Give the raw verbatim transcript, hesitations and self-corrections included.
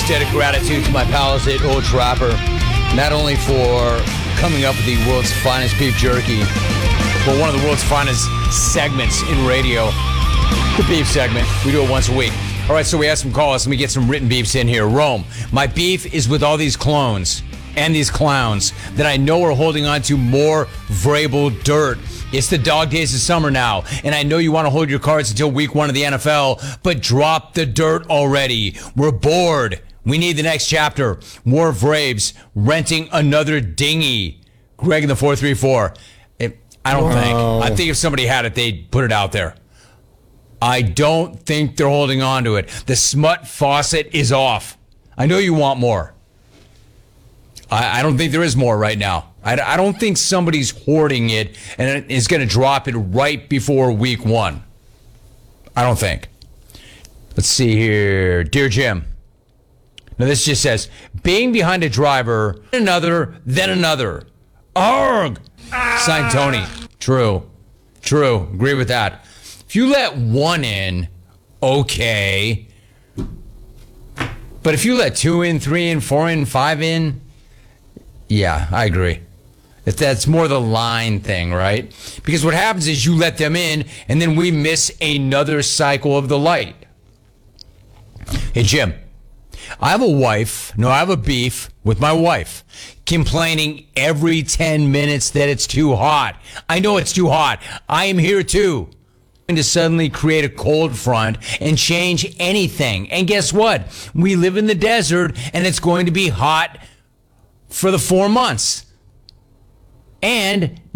ecstatic gratitude to my pals at Old Trapper, not only for coming up with the world's finest beef jerky, but one of the world's finest segments in radio, the beef segment. We do it once a week. All right, so we have some calls. Let me get some written beefs in here. Rome, my beef is with all these clones and these clowns that I know are holding on to more Vrabel dirt. It's the dog days of summer now, and I know you want to hold your cards until week one of the N F L, but drop the dirt already. We're bored. We need the next chapter. More Vraves renting another dinghy. Greg in the four three four. It, I don't Whoa. think. I think if somebody had it, they'd put it out there. I don't think they're holding on to it. The smut faucet is off. I know you want more. I, I don't think there is more right now. I, I don't think somebody's hoarding it and is going to drop it right before week one. I don't think. Let's see here. Dear Jim. Now this just says, being behind a driver, another, then another. Arg! Signed Tony. True. True. Agree with that. If you let one in, okay. But if you let two in, three in, four in, five in, yeah, I agree. If that's more the line thing, right? Because what happens is you let them in, and then we miss another cycle of the light. Hey, Jim, I have a wife, no, I have a beef with my wife, complaining every ten minutes that it's too hot. I know it's too hot. I am here too. To suddenly create a cold front and change anything. And guess what? We live in the desert, and it's going to be hot for the four months. And